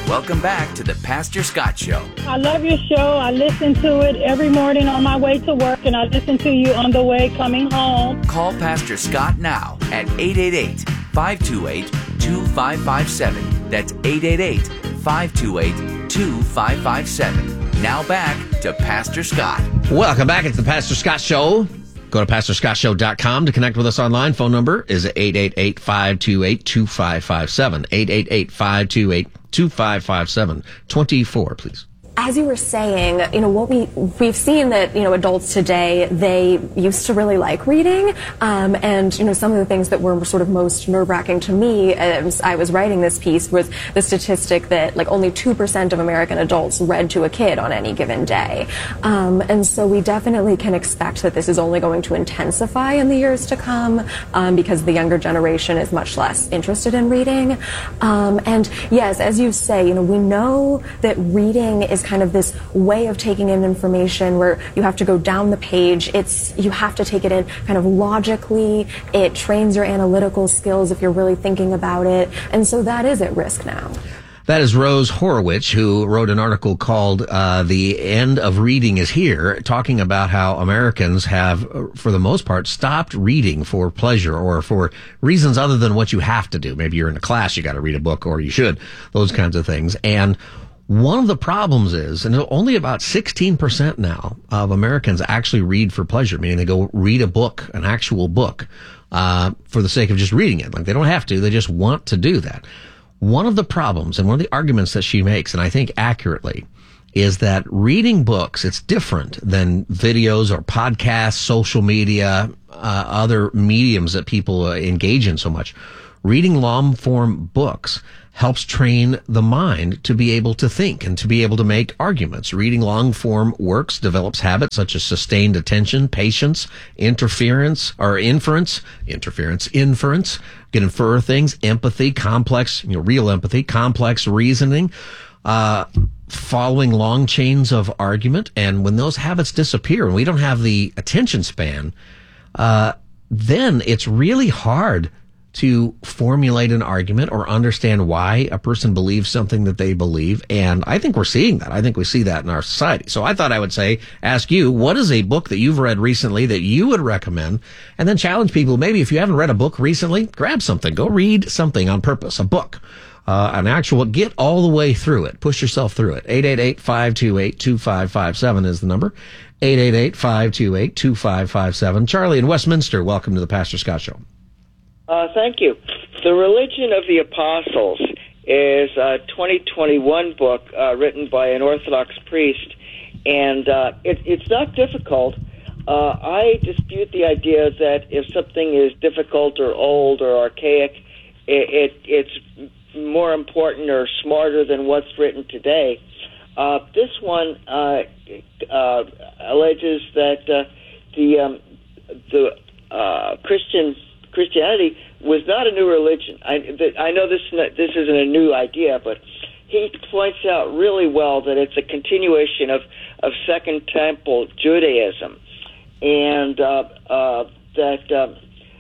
Welcome back to the Pastor Scott Show. I love your show. I listen to it every morning on my way to work, and I listen to you on the way coming home. Call Pastor Scott now at 888-528-2557. That's 888-528-2557. Now back to Pastor Scott. Welcome back. It's the Pastor Scott Show. Go to PastorScottShow.com to connect with us online. Phone number is 888-528-2557. 888-528-2557. 24, please. As you were saying, what we've seen that, adults today, they used to really like reading. And, some of the things that were sort of most nerve-wracking to me as I was writing this piece was the statistic that only 2% of American adults read to a kid on any given day. And so we definitely can expect that this is only going to intensify in the years to come, because the younger generation is much less interested in reading. And yes, as you say, we know that reading is kind of this way of taking in information where you have to go down the page. You have to take it in kind of logically. It trains your analytical skills if you're really thinking about it. And so that is at risk now. That is Rose Horowitz, who wrote an article called The End of Reading is Here, talking about how Americans have, for the most part, stopped reading for pleasure or for reasons other than what you have to do. Maybe you're in a class, you got to read a book, or you should, those kinds of things. And one of the problems is, and only about 16% now of Americans actually read for pleasure, meaning they go read a book, an actual book, for the sake of just reading it. Like, they don't have to, they just want to do that. One of the problems, and one of the arguments that she makes, and I think accurately, is that reading books, it's different than videos or podcasts, social media, other mediums that people engage in so much. Reading long-form books helps train the mind to be able to think and to be able to make arguments. Reading long-form works develops habits such as sustained attention, patience, inference, can infer things, empathy, complex, real empathy, complex reasoning, following long chains of argument. And when those habits disappear and we don't have the attention span, then it's really hard to formulate an argument or understand why a person believes something that they believe. And I think we're seeing that. I think we see that in our society. So I thought I would ask you, what is a book that you've read recently that you would recommend? And then challenge people. Maybe if you haven't read a book recently, grab something. Go read something on purpose, a book. An actual, get all the way through it. Push yourself through it. 888-528-2557 is the number. 888-528-2557. Charlie in Westminster, welcome to the Pastor Scott Show. Thank you. The Religion of the Apostles is a 2021 book written by an Orthodox priest, and it's not difficult. I dispute the idea that if something is difficult or old or archaic, it's more important or smarter than what's written today. This one alleges that Christianity was not a new religion. I know this isn't a new idea, but he points out really well that it's a continuation of Second Temple Judaism, and that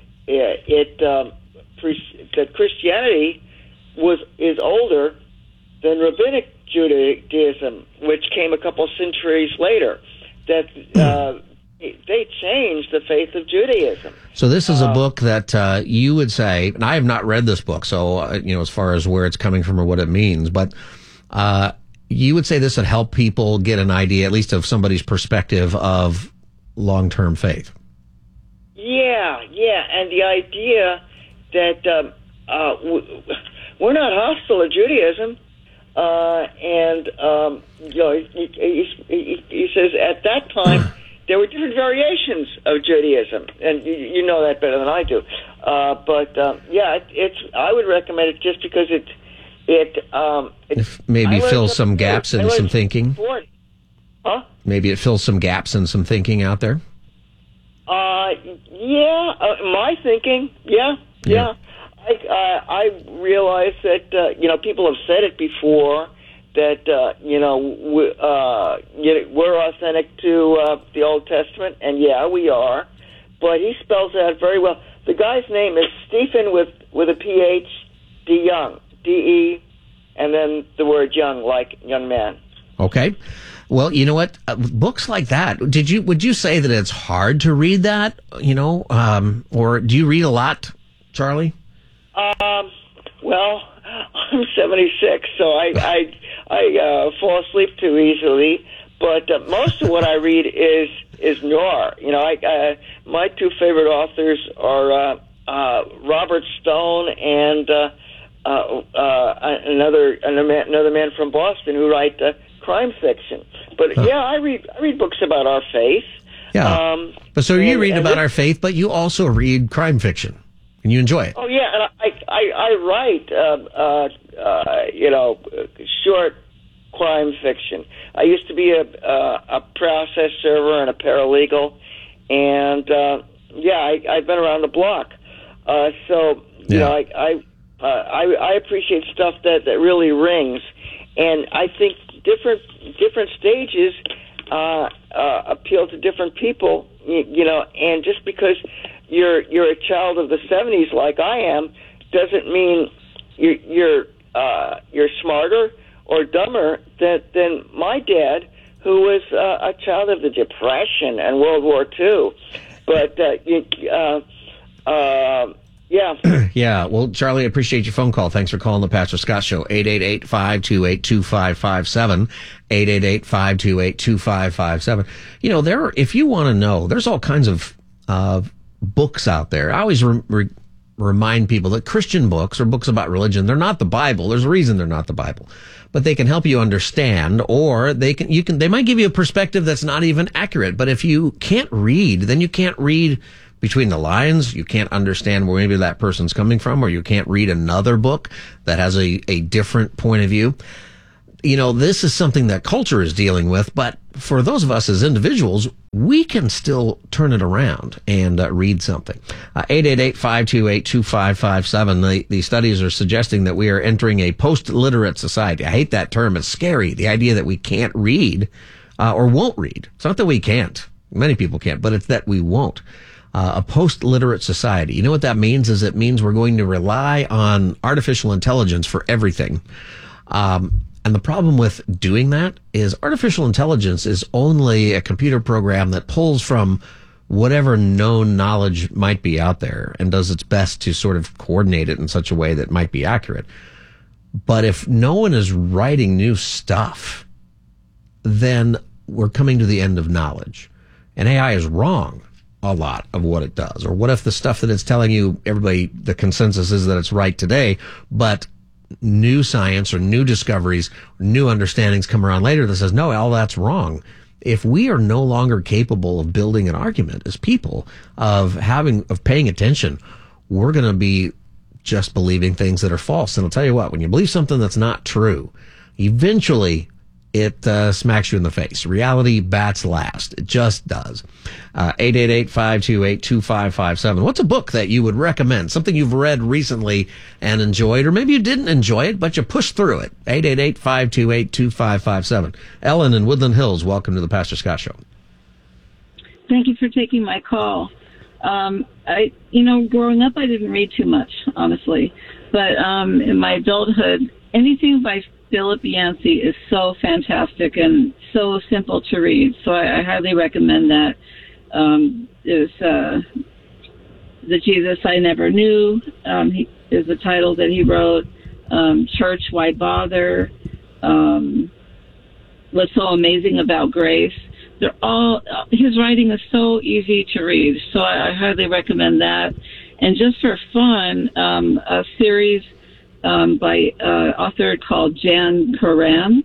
Christianity is older than Rabbinic Judaism, which came a couple centuries later. That they changed the faith of Judaism. So this is a book that you would say, and I have not read this book, so as far as where it's coming from or what it means, but you would say this would help people get an idea, at least of somebody's perspective of long-term faith. Yeah, and the idea that we're not hostile to Judaism, he says at that time there were different variations of Judaism, and you know that better than I do. I would recommend it just because it maybe fills some gaps in some thinking. Huh? Maybe it fills some gaps in some thinking out there. My thinking, yeah. I realize that people have said it before, that we're authentic to the Old Testament, and we are. But he spells it out very well. The guy's name is Stephen with a PH, DeYoung, and then the word young, like young man. Okay. Well, you know what? Books like that, would you say that it's hard to read that, or do you read a lot, Charlie? Well, I'm 76, so I fall asleep too easily. But most of what I read is noir. You know, my two favorite authors are Robert Stone and another man from Boston who write crime fiction. But yeah, I read books about our faith. Yeah. But so you read about our faith, but you also read crime fiction, and you enjoy it. Oh yeah, and I write short crime fiction. I used to be a process server and a paralegal, and I've been around the block. So you know, I appreciate stuff that really rings, and I think different stages appeal to different people. You know, and just because you're a child of the '70s like I am, doesn't mean you're smarter or dumber than my dad, who was a child of the Depression and World War II. But Yeah. Well, Charlie, I appreciate your phone call. Thanks for calling the Pastor Scott Show. 888-528-2557. 888-528-2557. You know, if you want to know, there's all kinds of books out there. I always remind people that Christian books or books about religion, they're not the Bible. There's a reason they're not the Bible. But they can help you understand, or they might give you a perspective that's not even accurate. But if you can't read, then you can't read between the lines. You can't understand where maybe that person's coming from, or you can't read another book that has a different point of view. You know, this is something that culture is dealing with, but for those of us as individuals, we can still turn it around and read something. 888-528-2557. The studies are suggesting that we are entering a post-literate society. I hate that term. It's scary. The idea that we can't read or won't read. It's not that we can't. Many people can't, but it's that we won't. A post-literate society. You know what that means? It means we're going to rely on artificial intelligence for everything. And the problem with doing that is artificial intelligence is only a computer program that pulls from whatever known knowledge might be out there and does its best to sort of coordinate it in such a way that might be accurate. But if no one is writing new stuff, then we're coming to the end of knowledge. And AI is wrong a lot of what it does. Or what if the stuff that it's telling you, the consensus is that it's right today, but new science or new discoveries, new understandings come around later that says, no, all that's wrong. If we are no longer capable of building an argument as people, of paying attention, we're going to be just believing things that are false. And I'll tell you what, when you believe something that's not true, eventually it smacks you in the face. Reality bats last. It just does. 888-528-2557. What's a book that you would recommend? Something you've read recently and enjoyed, or maybe you didn't enjoy it, but you pushed through it. 888-528-2557. Ellen in Woodland Hills, welcome to the Pastor Scott Show. Thank you for taking my call. Growing up, I didn't read too much, honestly. But in my adulthood, anything by Philip Yancey is so fantastic and so simple to read. So I highly recommend that. There's The Jesus I Never Knew is the title that he wrote. Church, Why Bother? What's So Amazing About Grace? They're all, his writing is so easy to read. So I highly recommend that. And just for fun, a series by author called Jan Koran,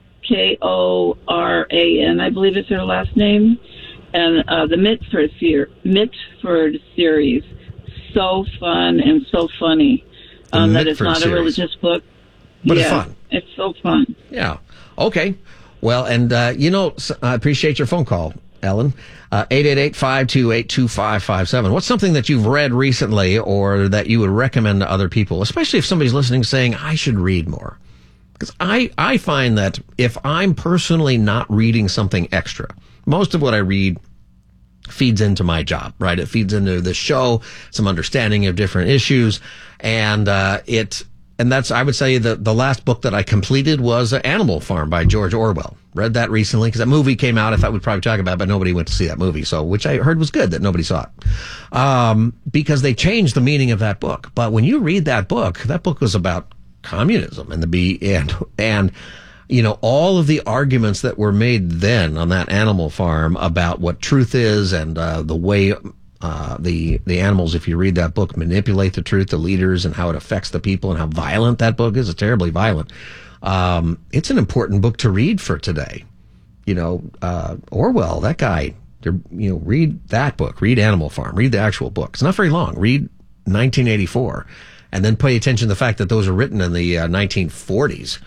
Koran, I believe is her last name, and the Mitford series, so fun and so funny. That it's not a religious book, but it's fun. It's so fun. Yeah. Okay. Well, and I appreciate your phone call, Ellen. 888-528-2557. What's something that you've read recently or that you would recommend to other people, especially if somebody's listening saying, I should read more? Because I find that if I'm personally not reading something extra, most of what I read feeds into my job, right? It feeds into the show, some understanding of different issues, and it And that's, I would say, the last book that I completed was Animal Farm by George Orwell. Read that recently because that movie came out. I thought we'd probably talk about it, but nobody went to see that movie. So, which I heard was good that nobody saw it. Because they changed the meaning of that book. But when you read that book was about communism and you know, all of the arguments that were made then on that Animal Farm about what truth is and the way the animals, if you read that book, manipulate the truth, the leaders, and how it affects the people and how violent that book is. It's terribly violent. It's an important book to read for today. You know, Orwell, that guy, you know, read that book, read Animal Farm, read the actual book. It's not very long. Read 1984 and then pay attention to the fact that those are written in the 1940s.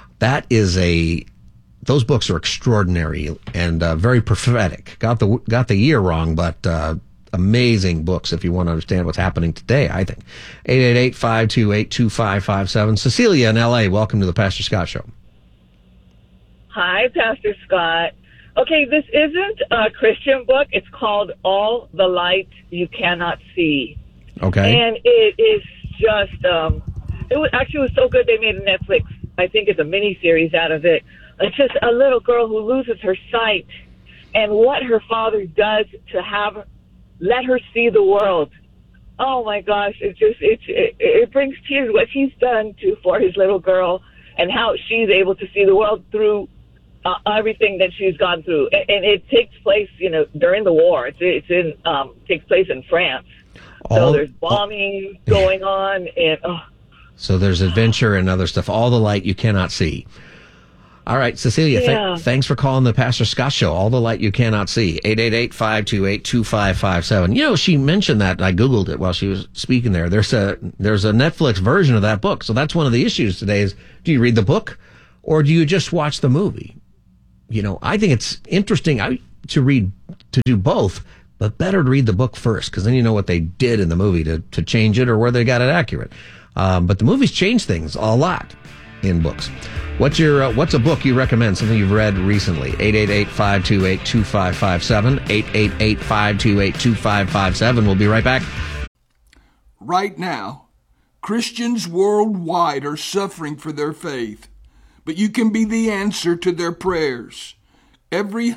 Those books are extraordinary and very prophetic. Got the year wrong, but amazing books if you want to understand what's happening today, I think. 888-528-2557. Cecilia in L.A., welcome to the Pastor Scott Show. Hi, Pastor Scott. Okay, this isn't a Christian book. It's called All the Light You Cannot See. Okay. And it is just, it was so good they made a Netflix, I think it's a mini-series out of it. It's just a little girl who loses her sight and what her father does to let her see the world. Oh my gosh, it brings tears what he's done for his little girl and how she's able to see the world through everything that she's gone through. And it takes place, you know, during the war. Takes place in France. So there's bombing going on and so there's adventure and other stuff. All the light you cannot see. All right, Cecilia, thanks for calling the Pastor Scott Show. All the light you cannot see. 888-528-2557. You know, she mentioned that. I Googled it while she was speaking there. There's a Netflix version of that book. So that's one of the issues today is, do you read the book or do you just watch the movie? You know, I think it's interesting to do both, but better to read the book first because then you know what they did in the movie to change it or where they got it accurate. But the movies change things a lot in books. What's a book you recommend, something you've read recently? 888-528-2557, 888-528-2557. We'll be right back. Right now, Christians worldwide are suffering for their faith, but you can be the answer to their prayers. Every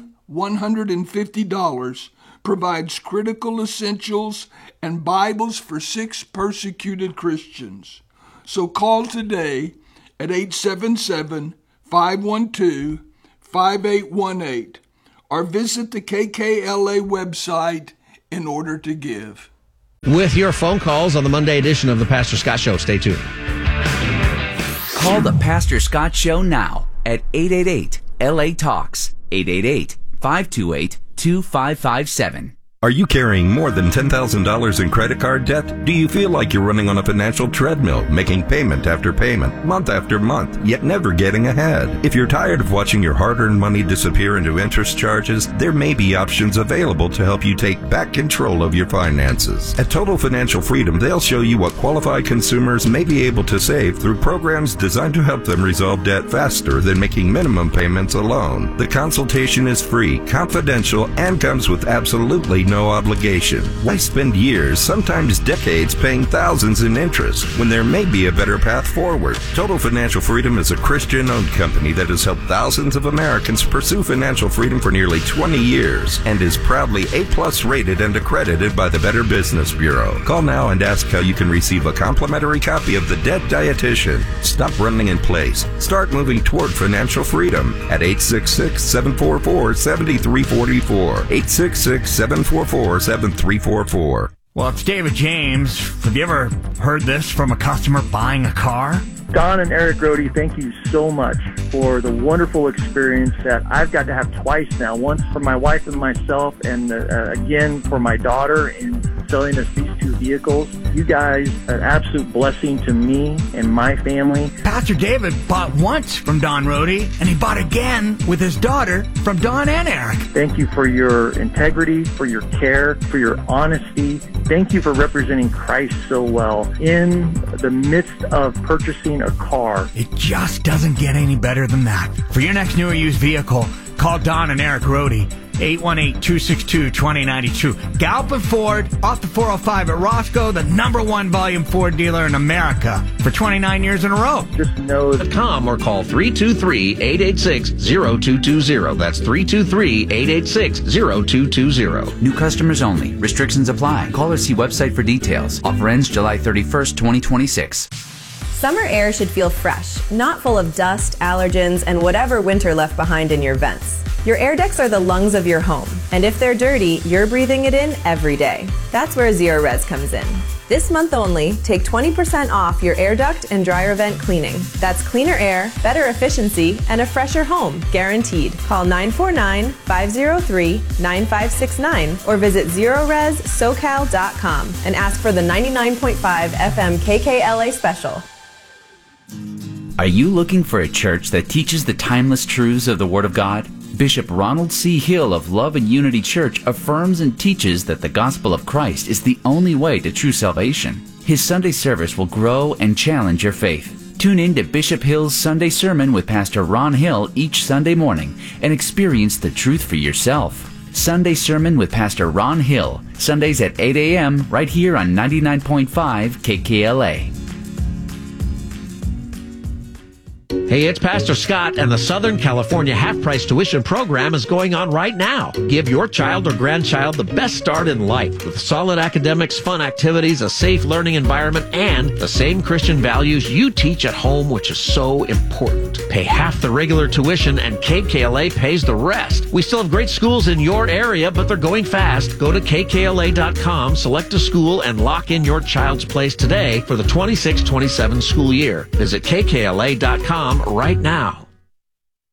$150 provides critical essentials and Bibles for 6 persecuted Christians. So call today at 877-512-5818 or visit the KKLA website in order to give. With your phone calls on the Monday edition of the Pastor Scott Show. Stay tuned. Call the Pastor Scott Show now at 888-LA-TALKS, 888-528-2557. Are you carrying more than $10,000 in credit card debt? Do you feel like you're running on a financial treadmill, making payment after payment, month after month, yet never getting ahead? If you're tired of watching your hard-earned money disappear into interest charges, there may be options available to help you take back control of your finances. At Total Financial Freedom, they'll show you what qualified consumers may be able to save through programs designed to help them resolve debt faster than making minimum payments alone. The consultation is free, confidential, and comes with absolutely no obligation. Why spend years, sometimes decades, paying thousands in interest when there may be a better path forward? Total Financial Freedom is a Christian-owned company that has helped thousands of Americans pursue financial freedom for nearly 20 years and is proudly A+ rated and accredited by the Better Business Bureau. Call now and ask how you can receive a complimentary copy of The Debt Dietitian. Stop running in place. Start moving toward financial freedom at 866-744-7344. 866-744-7344. Well, it's David James. Have you ever heard this from a customer buying a car? Don and Eric Rohde, thank you so much for the wonderful experience that I've got to have twice now. Once for my wife and myself, and again for my daughter in selling us these 2 vehicles. You guys are an absolute blessing to me and my family. Pastor David bought once from Don Rohde, and he bought again with his daughter from Don and Eric. Thank you for your integrity, for your care, for your honesty. Thank you for representing Christ so well in the midst of purchasing a car. It just doesn't get any better than that. For your next new or used vehicle, call Don and Eric Rohde. 818-262-2092. Galpin Ford, off the 405 at Roscoe, the #1 volume Ford dealer in America for 29 years in a row. Just know .com or call 323-886-0220. That's 323-886-0220. New customers only. Restrictions apply. Call or see website for details. Offer ends July 31st, 2026. Summer air should feel fresh, not full of dust, allergens, and whatever winter left behind in your vents. Your air ducts are the lungs of your home, and if they're dirty, you're breathing it in every day. That's where Zerorez comes in. This month only, take 20% off your air duct and dryer vent cleaning. That's cleaner air, better efficiency, and a fresher home, guaranteed. Call 949-503-9569 or visit ZerorezSocal.com and ask for the 99.5 FM KKLA special. Are you looking for a church that teaches the timeless truths of the Word of God? Bishop Ronald C. Hill of Love and Unity Church affirms and teaches that the gospel of Christ is the only way to true salvation. His Sunday service will grow and challenge your faith. Tune in to Bishop Hill's Sunday Sermon with Pastor Ron Hill each Sunday morning and experience the truth for yourself. Sunday Sermon with Pastor Ron Hill, Sundays at 8 a.m. right here on 99.5 KKLA. Hey, it's Pastor Scott, and the Southern California half-price tuition program is going on right now. Give your child or grandchild the best start in life with solid academics, fun activities, a safe learning environment, and the same Christian values you teach at home, which is so important. Pay half the regular tuition, and KKLA pays the rest. We still have great schools in your area, but they're going fast. Go to kkla.com, select a school, and lock in your child's place today for the 26-27 school year. Visit kkla.com right now.